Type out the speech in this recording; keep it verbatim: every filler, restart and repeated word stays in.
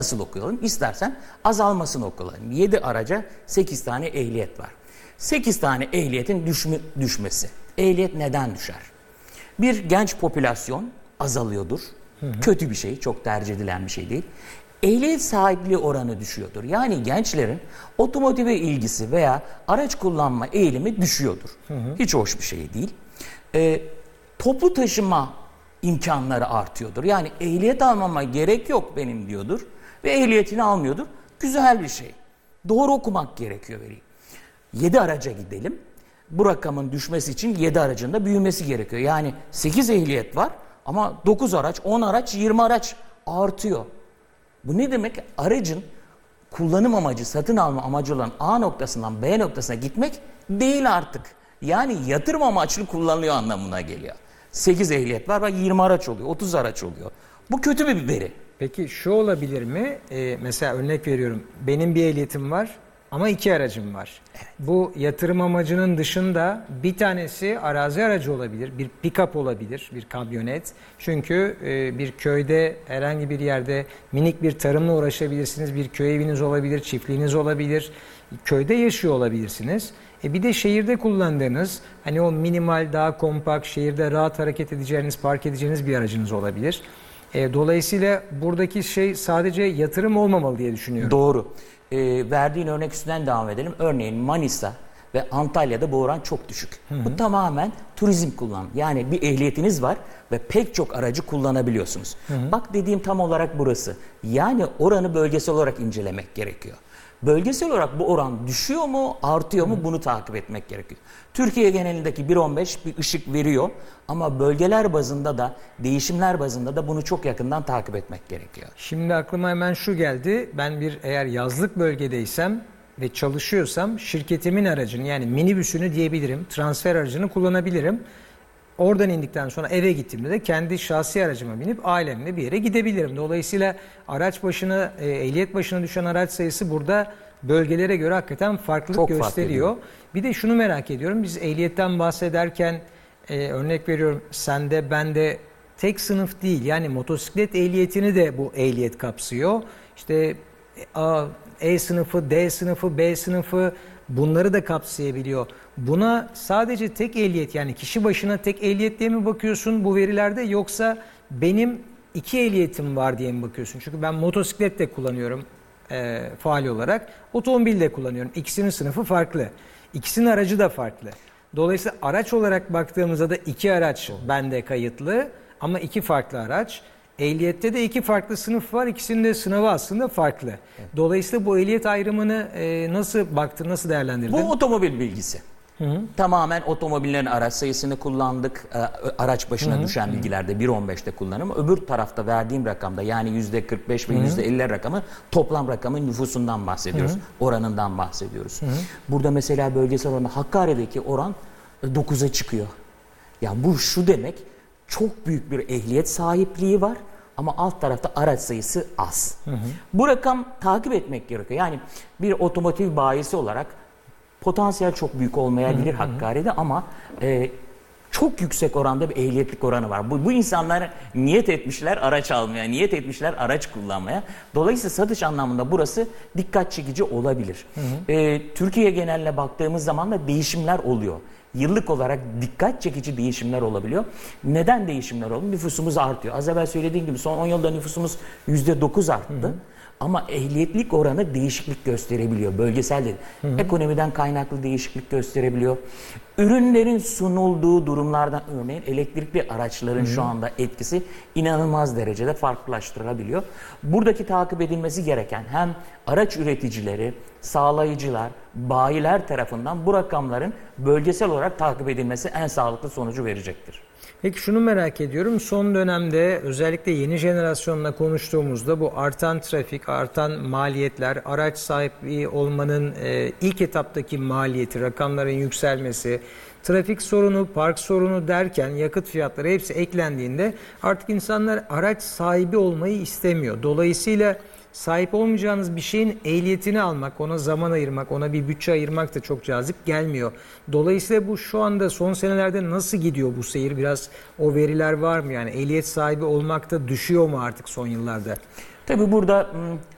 nasıl okuyalım? İstersen azalmasını okuyalım. yedi araca sekiz tane ehliyet var. sekiz tane ehliyetin düşme, düşmesi. Ehliyet neden düşer? Bir, genç popülasyon azalıyordur. Hı hı. Kötü bir şey, çok tercih edilen bir şey değil. Ehliyet sahipliği oranı düşüyordur. Yani gençlerin otomotive ilgisi veya araç kullanma eğilimi düşüyordur. Hı hı. Hiç hoş bir şey değil. Ee, toplu taşıma imkanları artıyordur. Yani ehliyet almama gerek yok benim diyordur ve ehliyetini almıyordur. Güzel bir şey. Doğru okumak gerekiyor veriyi. yedi araca gidelim. Bu rakamın düşmesi için yedi aracın da büyümesi gerekiyor. Yani sekiz ehliyet var ama dokuz araç, on araç, yirmi araç artıyor. Bu ne demek? Aracın kullanım amacı, satın alma amacı olan A noktasından B noktasına gitmek değil artık. Yani yatırım amaçlı kullanılıyor anlamına geliyor. sekiz ehliyet var ve yirmi araç oluyor, otuz araç oluyor. Bu kötü bir veri. Peki şu olabilir mi? Ee, mesela örnek veriyorum. Benim bir ehliyetim var ama iki aracım var. Evet. Bu yatırım amacının dışında bir tanesi arazi aracı olabilir, bir pick-up olabilir, bir kamyonet. Çünkü e, bir köyde herhangi bir yerde minik bir tarımla uğraşabilirsiniz, bir köy eviniz olabilir, çiftliğiniz olabilir, köyde yaşıyor olabilirsiniz. E bir de şehirde kullandığınız, hani o minimal, daha kompakt, şehirde rahat hareket edeceğiniz, park edeceğiniz bir aracınız olabilir. E, dolayısıyla buradaki şey sadece yatırım olmamalı diye düşünüyorum. Doğru. E, verdiğin örnek üstünden devam edelim. Örneğin Manisa ve Antalya'da bu oran çok düşük. Hı hı. Bu tamamen turizm kullanım. Yani bir ehliyetiniz var ve pek çok aracı kullanabiliyorsunuz. Hı hı. Bak dediğim tam olarak burası. Yani oranı bölgesel olarak incelemek gerekiyor. Bölgesel olarak bu oran düşüyor mu, artıyor mu, bunu takip etmek gerekiyor. Türkiye genelindeki bir on beş bir ışık veriyor ama bölgeler bazında da, değişimler bazında da bunu çok yakından takip etmek gerekiyor. Şimdi aklıma hemen şu geldi. Ben bir eğer yazlık bölgedeysem ve çalışıyorsam şirketimin aracını, yani minibüsünü diyebilirim, transfer aracını kullanabilirim. Oradan indikten sonra eve gittiğimde de kendi şahsi aracıma binip ailemle bir yere gidebilirim. Dolayısıyla araç başına, ehliyet başına düşen araç sayısı burada bölgelere göre hakikaten farklılık Çok gösteriyor. Farklı bir de şunu merak ediyorum. Biz ehliyetten bahsederken e, örnek veriyorum, sende bende tek sınıf değil. Yani motosiklet ehliyetini de bu ehliyet kapsıyor. İşte A, E sınıfı, D sınıfı, B sınıfı, bunları da kapsayabiliyor. Buna sadece tek ehliyet, yani kişi başına tek ehliyet diye mi bakıyorsun bu verilerde, yoksa benim iki ehliyetim var diye mi bakıyorsun? Çünkü ben motosiklet de kullanıyorum e, faal olarak, otomobil de kullanıyorum. İkisinin sınıfı farklı. İkisinin aracı da farklı. Dolayısıyla araç olarak baktığımızda da iki araç bende kayıtlı ama iki farklı araç. Ehliyette de iki farklı sınıf var. İkisinin de sınavı aslında farklı. Evet. Dolayısıyla bu ehliyet ayrımını e, nasıl baktın, nasıl değerlendirdin? Bu otomobil bilgisi. Hı hı. Tamamen otomobillerin araç sayısını kullandık. E, araç başına hı hı. düşen bilgilerde bir on beşte kullanım. Öbür tarafta verdiğim rakamda, yani yüzde kırk beş ve yüzde elli rakamı toplam rakamın nüfusundan bahsediyoruz. Hı hı. Oranından bahsediyoruz. Hı hı. Burada mesela bölgesel oranda Hakkari'deki oran dokuza çıkıyor. Ya bu şu demek, çok büyük bir ehliyet sahipliği var ama alt tarafta araç sayısı az. Hı hı. Bu rakam takip etmek gerekiyor. Yani bir otomotiv bayisi olarak potansiyel çok büyük olmayabilir hı hı. Hakkari'de ama e, çok yüksek oranda bir ehliyetlik oranı var. Bu, bu insanlar niyet etmişler araç almaya, niyet etmişler araç kullanmaya. Dolayısıyla satış anlamında burası dikkat çekici olabilir. Hı hı. E, Türkiye geneline baktığımız zaman da değişimler oluyor. Yıllık olarak dikkat çekici değişimler olabiliyor. Neden değişimler oluyor? Nüfusumuz artıyor. Az evvel söylediğim gibi son on yılda nüfusumuz yüzde dokuz arttı. Hı hı. Ama ehliyetlik oranı değişiklik gösterebiliyor. Bölgesel de. Hı hı. Ekonomiden kaynaklı değişiklik gösterebiliyor. Ürünlerin sunulduğu durumlardan, örneğin elektrikli araçların hı hı. şu anda etkisi inanılmaz derecede farklılaştırılabiliyor. Buradaki takip edilmesi gereken hem araç üreticileri, sağlayıcılar, bayiler tarafından bu rakamların bölgesel olarak takip edilmesi en sağlıklı sonucu verecektir. Peki şunu merak ediyorum. Son dönemde özellikle yeni jenerasyonla konuştuğumuzda bu artan trafik, artan maliyetler, araç sahibi olmanın e, ilk etaptaki maliyeti, rakamların yükselmesi, trafik sorunu, park sorunu derken yakıt fiyatları hepsi eklendiğinde artık insanlar araç sahibi olmayı istemiyor. Dolayısıyla sahip olmayacağınız bir şeyin ehliyetini almak, ona zaman ayırmak, ona bir bütçe ayırmak da çok cazip gelmiyor. Dolayısıyla bu şu anda son senelerde nasıl gidiyor bu seyir? Biraz o veriler var mı? Yani ehliyet sahibi olmakta düşüyor mu artık son yıllarda? Tabii burada